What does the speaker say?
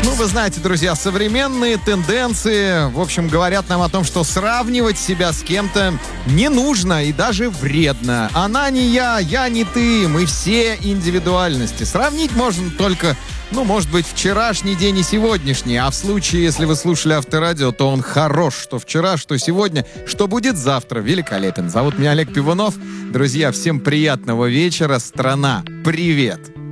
Ну, вы знаете, друзья, современные тенденции, в общем, говорят нам о том, что сравнивать себя с кем-то не нужно и даже вредно. Она не я не ты, мы все индивидуальности. Сравнить можно только, может быть, вчерашний день и сегодняшний. А в случае, если вы слушали Авторадио, то он хорош, что вчера, что сегодня, что будет завтра, великолепен. Зовут меня Олег Пивунов. Друзья, всем приятного вечера. Страна, привет!